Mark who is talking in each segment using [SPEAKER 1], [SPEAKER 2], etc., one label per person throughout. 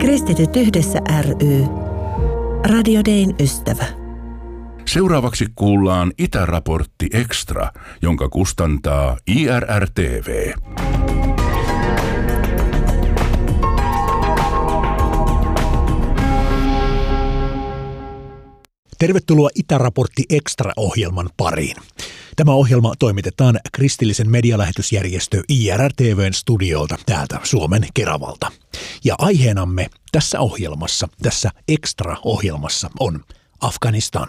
[SPEAKER 1] Kristityt yhdessä ry. Radio Dayn ystävä.
[SPEAKER 2] Seuraavaksi kuullaan Itäraportti Extra, jonka kustantaa IRR-TV.
[SPEAKER 3] Tervetuloa Itäraportti Extra-ohjelman pariin. Tämä ohjelma toimitetaan kristillisen medialähetysjärjestö IRR-TV:n studiolta täältä Suomen Keravalta. Ja aiheenamme tässä ohjelmassa, tässä Extra-ohjelmassa on Afganistan.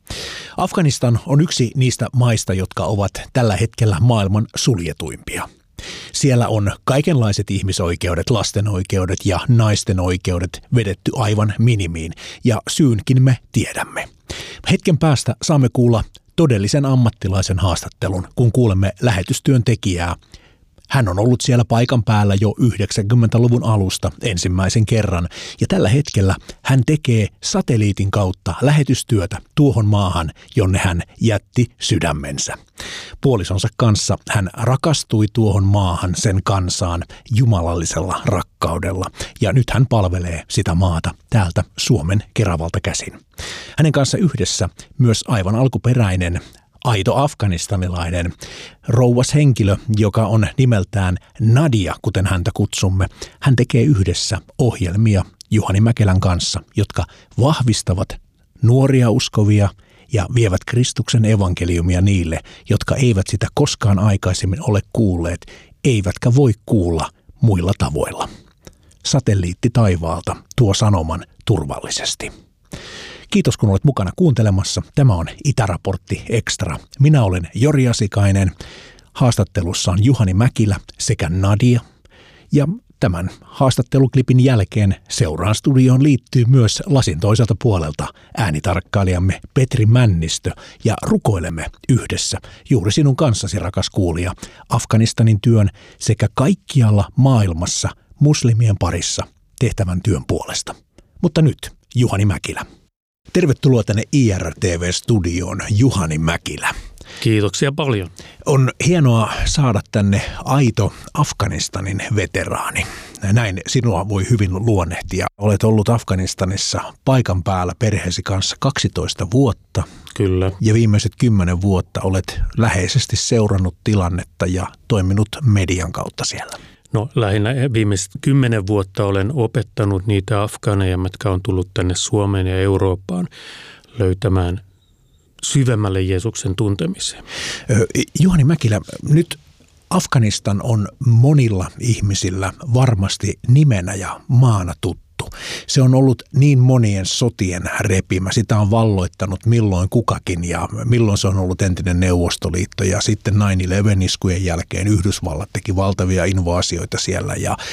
[SPEAKER 3] Afganistan on yksi niistä maista, jotka ovat tällä hetkellä maailman suljetuimpia. Siellä on kaikenlaiset ihmisoikeudet, lasten oikeudet ja naisten oikeudet vedetty aivan minimiin, ja syynkin me tiedämme. Hetken päästä saamme kuulla todellisen ammattilaisen haastattelun, kun kuulemme lähetystyöntekijää. Hän on ollut siellä paikan päällä jo 90-luvun alusta ensimmäisen kerran, ja tällä hetkellä hän tekee satelliitin kautta lähetystyötä tuohon maahan, jonne hän jätti sydämensä. Puolisonsa kanssa hän rakastui tuohon maahan, sen kansaan, jumalallisella rakkaudella, ja nyt hän palvelee sitä maata täältä Suomen Keravalta käsin. Hänen kanssa yhdessä myös aivan alkuperäinen aito afganistanilainen rouvashenkilö, joka on nimeltään Nadia, kuten häntä kutsumme. Hän tekee yhdessä ohjelmia Juhani Mäkelän kanssa, jotka vahvistavat nuoria uskovia ja vievät Kristuksen evankeliumia niille, jotka eivät sitä koskaan aikaisemmin ole kuulleet, eivätkä voi kuulla muilla tavoilla. Satelliitti taivaalta tuo sanoman turvallisesti. Kiitos, kun olet mukana kuuntelemassa. Tämä on Itäraportti Extra. Minä olen Jori Asikainen. Haastattelussa on Juhani Mäkilä sekä Nadia. Ja tämän haastatteluklipin jälkeen seuraan studioon liittyy myös lasin toiselta puolelta äänitarkkailijamme Petri Männistö. Ja rukoilemme yhdessä juuri sinun kanssasi, rakas kuulija, Afganistanin työn sekä kaikkialla maailmassa muslimien parissa tehtävän työn puolesta. Mutta nyt Juhani Mäkilä. Tervetuloa tänne IRR-TV-studioon, Juhani Mäkilä.
[SPEAKER 4] Kiitoksia paljon.
[SPEAKER 3] On hienoa saada tänne aito Afganistanin veteraani. Näin sinua voi hyvin luonnehtia. Olet ollut Afganistanissa paikan päällä perheesi kanssa 12 vuotta.
[SPEAKER 4] Kyllä.
[SPEAKER 3] Ja viimeiset 10 vuotta olet läheisesti seurannut tilannetta ja toiminut median kautta siellä.
[SPEAKER 4] No lähinnä viimeiset 10 vuotta olen opettanut niitä afgaaneja, jotka on tullut tänne Suomeen ja Eurooppaan löytämään syvemmälle Jeesuksen tuntemiseen.
[SPEAKER 3] Juhani Mäkilä, nyt Afganistan on monilla ihmisillä varmasti nimenä ja maana tuttu. Se on ollut niin monien sotien repimä. Sitä on valloittanut milloin kukakin ja milloin se on ollut entinen Neuvostoliitto ja sitten 9/11-iskujen jälkeen Yhdysvallat teki valtavia invaasioita siellä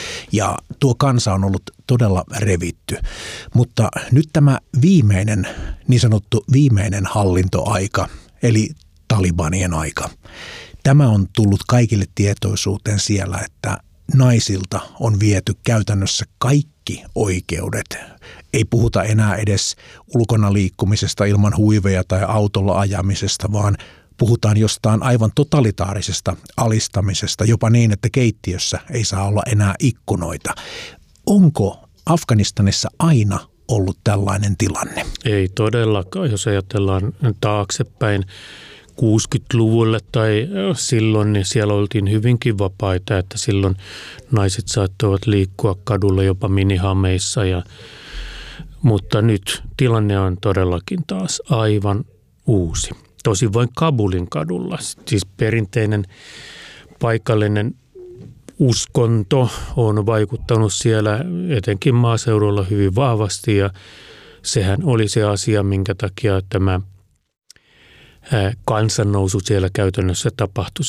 [SPEAKER 3] ja tuo kansa on ollut todella revitty. Mutta nyt tämä viimeinen, niin sanottu viimeinen hallintoaika, eli Talibanien aika, tämä on tullut kaikille tietoisuuteen siellä, että naisilta on viety käytännössä kaikki oikeudet. Ei puhuta enää edes ulkona liikkumisesta ilman huiveja tai autolla ajamisesta, vaan puhutaan jostain aivan totalitaarisesta alistamisesta, jopa niin, että keittiössä ei saa olla enää ikkunoita. Onko Afganistanissa aina ollut tällainen tilanne?
[SPEAKER 4] Ei todellakaan, jos ajatellaan taaksepäin 60-luvulle tai silloin, niin siellä oltiin hyvinkin vapaita, että silloin naiset saattoivat liikkua kadulla jopa minihameissa. Mutta nyt tilanne on todellakin taas aivan uusi. Tosin vain Kabulin kadulla, siis perinteinen paikallinen uskonto on vaikuttanut siellä etenkin maaseudulla hyvin vahvasti ja sehän oli se asia, minkä takia tämä kansannousu siellä käytännössä tapahtui